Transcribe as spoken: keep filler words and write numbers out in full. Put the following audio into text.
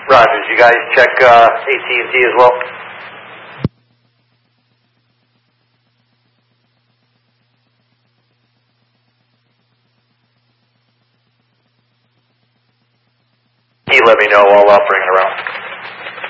Rogers, you guys check uh, A T and T as well? He let me know, I'll uh, bring it around.